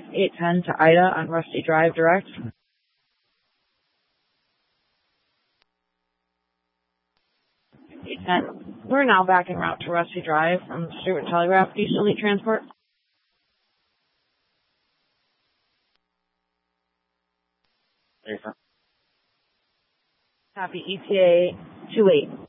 810 to Ida on Rusty Drive direct. 810. We're now back en route to Rusty Drive from Stewart Telegraph. Do you still need transport? Copy ETA 28.